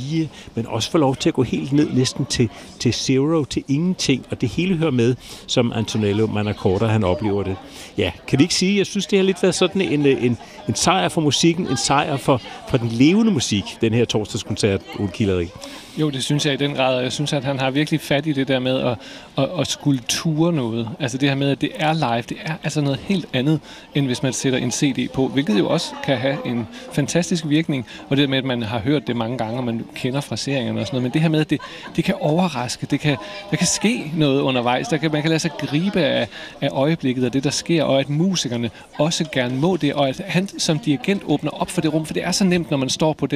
stige, men også få lov til at gå helt ned næsten til zero, til ingenting, og det hele hører med, som Antonello Manacorda, han oplever det. Ja, kan vi ikke sige, jeg synes, det har lidt været sådan en sejr for musikken, en sejr for den levende musik, den her torsdagskoncert, Ole Kilderik. Jo, det synes jeg i den grad, og jeg synes, at han har virkelig fat i det der med at skulle ture noget. Altså det her med, at det er live, det er altså noget helt andet, end hvis man sætter en CD på, hvilket jo også kan have en fantastisk virkning, og det med, at man har hørt det mange gange, og man kender fra serierne og sådan noget, men det her med, at det kan overraske, der kan ske noget undervejs, man kan lade sig gribe af øjeblikket og det, der sker, og at musikerne også gerne må det, og at han som dirigent åbner op for det rum, for det er så nemt, når man står på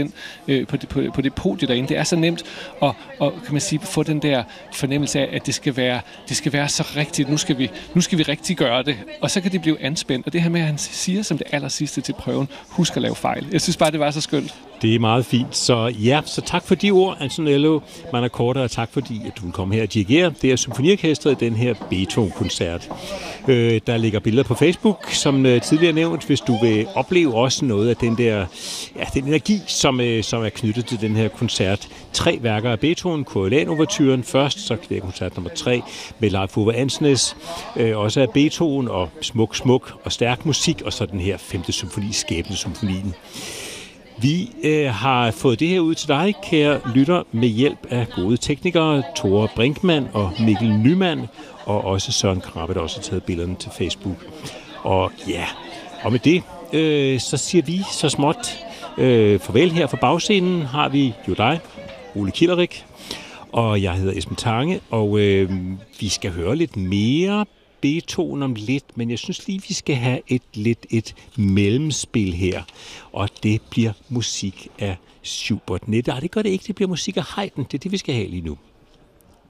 på det podie derinde, det er så nemt og kan man sige, få den der fornemmelse af, at det skal være så rigtigt, nu skal vi rigtig gøre det, og så kan det blive anspændt, og det her med, at han siger som det aller sidste til prøven, husk at lave fejl. Jeg synes bare, det var så skønt. Det er meget fint, så tak for de ord, Antonello Manacorda, og tak fordi, at du vil komme her og dirigere. Det er symfoniorkestret i den her Beethoven-koncert. Der ligger billeder på Facebook, som tidligere nævnt, hvis du vil opleve også noget af den der, den energi, som er knyttet til den her koncert. 3 værker af Beethoven, Coriolan-ouverturen først, så koncert nummer 3 med Leif Ove Andsnes, også af Beethoven og smuk og stærk musik, og så den her 5. symfoni, Skæbnesymfonien. Vi har fået det her ud til dig, kære lytter, med hjælp af gode teknikere, Tore Brinkmann og Mikkel Nyman, og også Søren Krabbe, der også har taget billederne til Facebook. Og med det, så siger vi så småt farvel. Her for bagscenen har vi jo dig, Ole Kilderik, og jeg hedder Esben Tange, og vi skal høre lidt mere Beethoven om lidt, men jeg synes lige, vi skal have et mellemspil her, og det bliver musik af Schubert. Nej, det gør det ikke, det bliver musik af Haydn, det er det, vi skal have lige nu.